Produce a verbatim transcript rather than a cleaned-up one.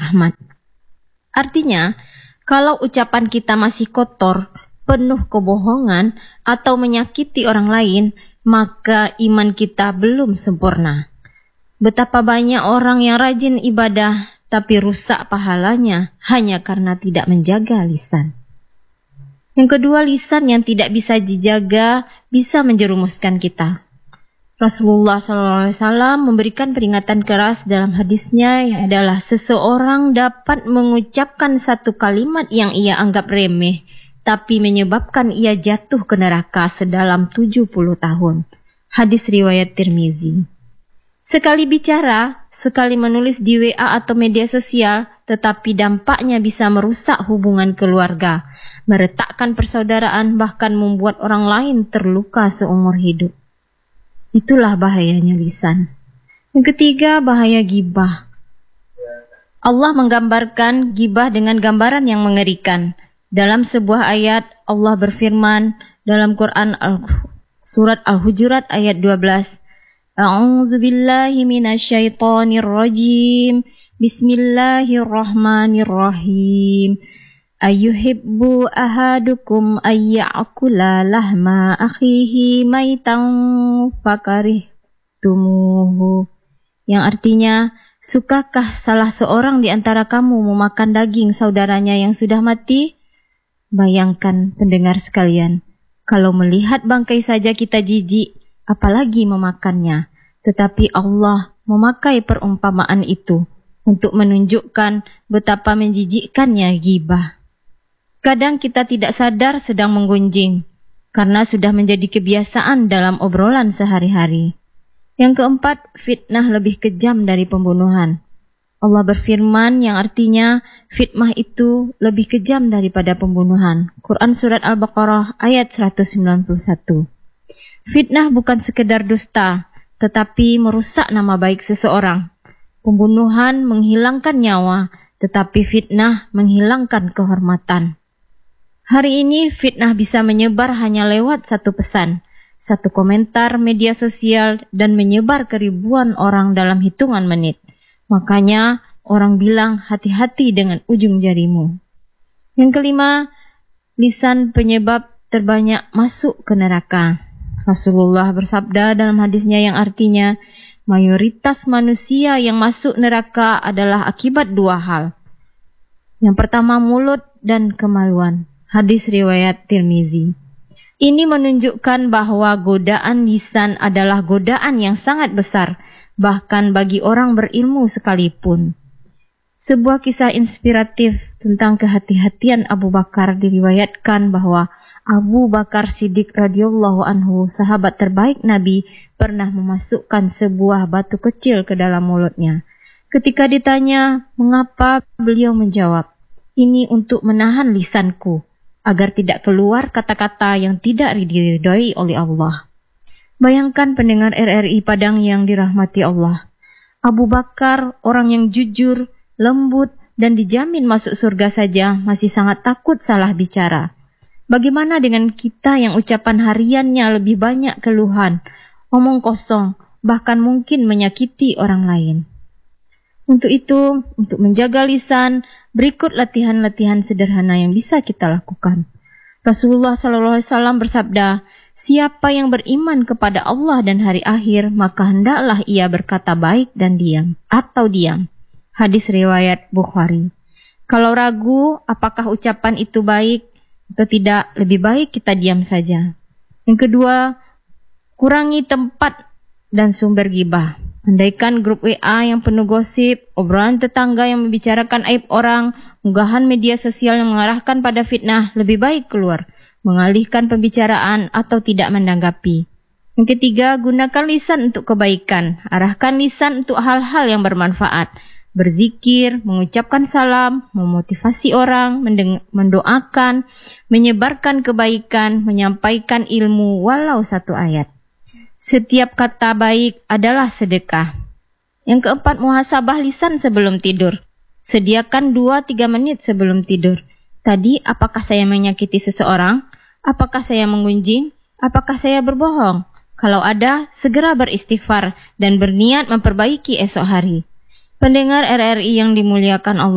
rahmat. Artinya, kalau ucapan kita masih kotor, penuh kebohongan, atau menyakiti orang lain, maka iman kita belum sempurna. Betapa banyak orang yang rajin ibadah, tapi rusak pahalanya hanya karena tidak menjaga lisan. Yang kedua, lisan yang tidak bisa dijaga bisa menjerumuskan kita. Rasulullah shallallahu alaihi wasallam memberikan peringatan keras dalam hadisnya yang adalah seseorang dapat mengucapkan satu kalimat yang ia anggap remeh, tapi menyebabkan ia jatuh ke neraka sedalam tujuh puluh tahun. Hadis riwayat Tirmizi. Sekali bicara, sekali menulis di W A atau media sosial, tetapi dampaknya bisa merusak hubungan keluarga, meretakkan persaudaraan, bahkan membuat orang lain terluka seumur hidup. Itulah bahayanya lisan. Yang ketiga, bahaya ghibah. Allah menggambarkan ghibah dengan gambaran yang mengerikan. Dalam sebuah ayat, Allah berfirman dalam Quran Surat Al-Hujurat ayat dua belas. A'udzu billahi minasyaitonir rajim. Bismillahirrahmanirrahim. Ayuhibbu ahadukum ayya'kula lahma akhihi maitan fakarihtumuhu. Yang artinya, sukakah salah seorang di antara kamu memakan daging saudaranya yang sudah mati? Bayangkan pendengar sekalian, kalau melihat bangkai saja kita jijik, apalagi memakannya. Tetapi Allah memakai perumpamaan itu untuk menunjukkan betapa menjijikkannya ghibah. Kadang kita tidak sadar sedang menggunjing, karena sudah menjadi kebiasaan dalam obrolan sehari-hari. Yang keempat, fitnah lebih kejam dari pembunuhan. Allah berfirman yang artinya, fitnah itu lebih kejam daripada pembunuhan. Quran Surat Al-Baqarah ayat seratus sembilan puluh satu. Fitnah bukan sekedar dusta, tetapi merusak nama baik seseorang. Pembunuhan menghilangkan nyawa, tetapi fitnah menghilangkan kehormatan. Hari ini fitnah bisa menyebar hanya lewat satu pesan, satu komentar media sosial, dan menyebar ke ribuan orang dalam hitungan menit. Makanya orang bilang hati-hati dengan ujung jarimu. Yang kelima, lisan penyebab terbanyak masuk ke neraka. Rasulullah bersabda dalam hadisnya yang artinya, mayoritas manusia yang masuk neraka adalah akibat dua hal. Yang pertama, mulut dan kemaluan. Hadis riwayat Tirmizi. Ini menunjukkan bahwa godaan lisan adalah godaan yang sangat besar, bahkan bagi orang berilmu sekalipun. Sebuah kisah inspiratif tentang kehati-hatian Abu Bakar diriwayatkan bahwa Abu Bakar Siddiq radhiyallahu anhu, sahabat terbaik Nabi, pernah memasukkan sebuah batu kecil ke dalam mulutnya. Ketika ditanya mengapa, beliau menjawab, "Ini untuk menahan lisanku, agar tidak keluar kata-kata yang tidak diridhoi oleh Allah." Bayangkan pendengar R R I Padang yang dirahmati Allah. Abu Bakar, orang yang jujur, lembut, dan dijamin masuk surga saja, masih sangat takut salah bicara. Bagaimana dengan kita yang ucapan hariannya lebih banyak keluhan, omong kosong, bahkan mungkin menyakiti orang lain? Untuk itu, untuk menjaga lisan, berikut latihan-latihan sederhana yang bisa kita lakukan. Rasulullah shallallahu alaihi wasallam bersabda, siapa yang beriman kepada Allah dan hari akhir, maka hendaklah ia berkata baik dan diam, atau diam. Hadis riwayat Bukhari. Kalau ragu apakah ucapan itu baik atau tidak, lebih baik kita diam saja. Yang kedua, kurangi tempat dan sumber ghibah. Andaikan grup W A yang penuh gosip, obrolan tetangga yang membicarakan aib orang, unggahan media sosial yang mengarahkan pada fitnah, lebih baik keluar, mengalihkan pembicaraan atau tidak menanggapi. Yang ketiga, gunakan lisan untuk kebaikan. Arahkan lisan untuk hal-hal yang bermanfaat. Berzikir, mengucapkan salam, memotivasi orang, mendeng- mendoakan, menyebarkan kebaikan, menyampaikan ilmu walau satu ayat. Setiap kata baik adalah sedekah. Yang keempat, muhasabah lisan sebelum tidur. Sediakan dua sampai tiga menit sebelum tidur. Tadi, apakah saya menyakiti seseorang? Apakah saya menggunjing? Apakah saya berbohong? Kalau ada, segera beristighfar dan berniat memperbaiki esok hari. Pendengar R R I yang dimuliakan Allah,